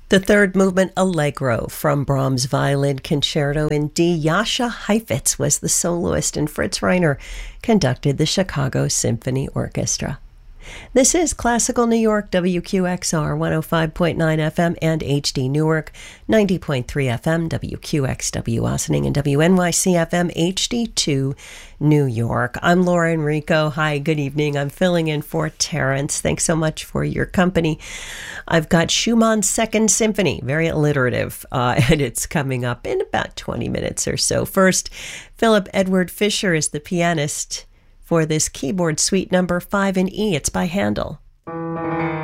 The third movement, Allegro, from Brahms' Violin Concerto in D. Jascha Heifetz was the soloist, and Fritz Reiner conducted the Chicago Symphony Orchestra. This is Classical New York, WQXR 105.9 FM and HD Newark, 90.3 FM, WQXW Ossining, and WNYC FM HD2 New York. I'm Laura Enrico. Hi, good evening. I'm filling in for Terrence. Thanks so much for your company. I've got Schumann's Second Symphony, very alliterative, and it's coming up in about 20 minutes or so. First, Philip Edward Fischer is the pianist for this keyboard suite number 5 in E. It's by Handel.